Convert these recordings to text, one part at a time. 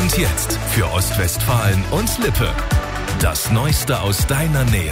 Und jetzt für Ostwestfalen und Lippe. Das Neueste aus deiner Nähe.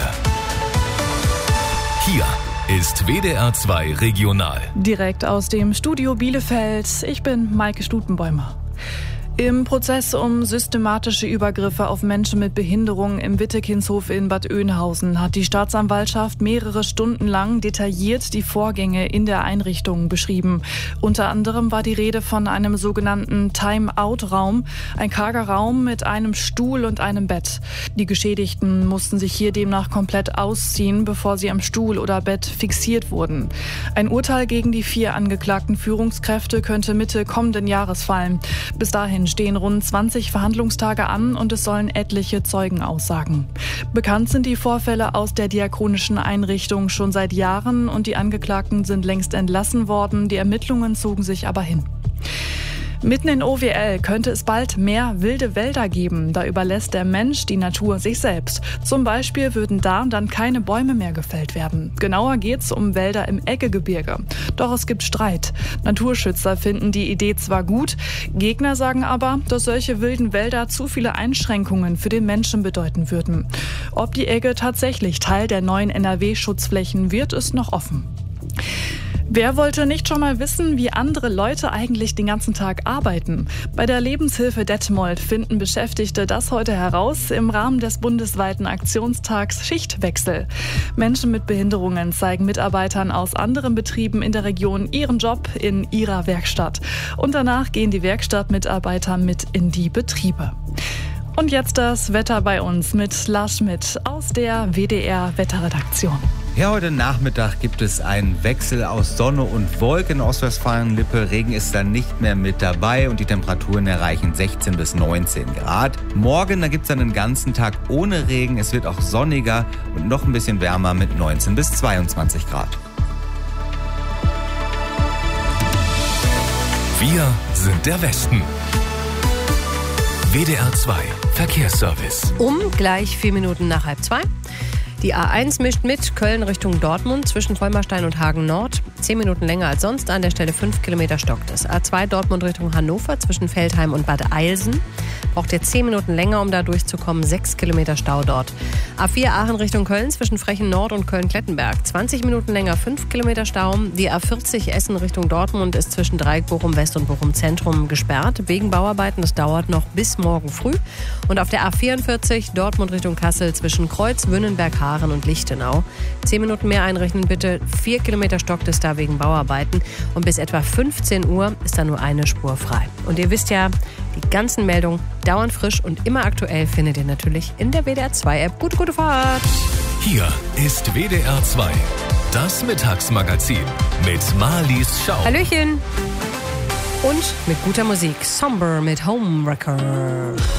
Hier ist WDR 2 Regional. Direkt aus dem Studio Bielefeld. Ich bin Maike Stutenbäumer. Im Prozess um systematische Übergriffe auf Menschen mit Behinderung im Wittekinshof in Bad Oeynhausen hat die Staatsanwaltschaft mehrere Stunden lang detailliert die Vorgänge in der Einrichtung beschrieben. Unter anderem war die Rede von einem sogenannten Time-Out-Raum, ein karger Raum mit einem Stuhl und einem Bett. Die Geschädigten mussten sich hier demnach komplett ausziehen, bevor sie am Stuhl oder Bett fixiert wurden. Ein Urteil gegen die 4 angeklagten Führungskräfte könnte Mitte kommenden Jahres fallen. Bis dahin stehen rund 20 Verhandlungstage an und es sollen etliche Zeugen aussagen. Bekannt sind die Vorfälle aus der diakonischen Einrichtung schon seit Jahren und die Angeklagten sind längst entlassen worden. Die Ermittlungen zogen sich aber hin. Mitten in OWL könnte es bald mehr wilde Wälder geben. Da überlässt der Mensch die Natur sich selbst. Zum Beispiel würden da dann keine Bäume mehr gefällt werden. Genauer geht's um Wälder im Eggegebirge. Doch es gibt Streit. Naturschützer finden die Idee zwar gut, Gegner sagen aber, dass solche wilden Wälder zu viele Einschränkungen für den Menschen bedeuten würden. Ob die Egge tatsächlich Teil der neuen NRW-Schutzflächen wird, ist noch offen. Wer wollte nicht schon mal wissen, wie andere Leute eigentlich den ganzen Tag arbeiten? Bei der Lebenshilfe Detmold finden Beschäftigte das heute heraus im Rahmen des bundesweiten Aktionstags Schichtwechsel. Menschen mit Behinderungen zeigen Mitarbeitern aus anderen Betrieben in der Region ihren Job in ihrer Werkstatt. Und danach gehen die Werkstattmitarbeiter mit in die Betriebe. Und jetzt das Wetter bei uns mit Lars Schmidt aus der WDR-Wetterredaktion. Ja, heute Nachmittag gibt es einen Wechsel aus Sonne und Wolken in Ostwestfalen-Lippe. Regen ist dann nicht mehr mit dabei und die Temperaturen erreichen 16 bis 19 Grad. Morgen, da gibt es dann den ganzen Tag ohne Regen. Es wird auch sonniger und noch ein bisschen wärmer mit 19 bis 22 Grad. Wir sind der Westen. WDR 2 Verkehrsservice. Gleich 4 Minuten nach 1:30. Die A1 mischt mit Köln Richtung Dortmund zwischen Vollmerstein und Hagen Nord. 10 Minuten länger als sonst, an der Stelle 5 Kilometer stockt es. A2 Dortmund Richtung Hannover zwischen Veltheim und Bad Eilsen. Braucht ihr 10 Minuten länger, um da durchzukommen. 6 Kilometer Stau dort. A4 Aachen Richtung Köln zwischen Frechen Nord und Köln-Klettenberg. 20 Minuten länger, 5 Kilometer Stau. Die A40 Essen Richtung Dortmund ist zwischen Dreieck Bochum West und Bochum Zentrum gesperrt. Wegen Bauarbeiten, das dauert noch bis morgen früh. Und auf der A44 Dortmund Richtung Kassel zwischen Kreuz, Wünnenberg, Haaren und Lichtenau. 10 Minuten mehr einrechnen bitte. 4 Kilometer stockt es da wegen Bauarbeiten. Und bis etwa 15 Uhr ist da nur eine Spur frei. Und ihr wisst ja, die ganzen Meldungen dauernd frisch und immer aktuell findet ihr natürlich in der WDR 2 App. Gute Fahrt! Hier ist WDR 2, das Mittagsmagazin mit Marlies Schau. Hallöchen! Und mit guter Musik. Somber mit Homewrecker.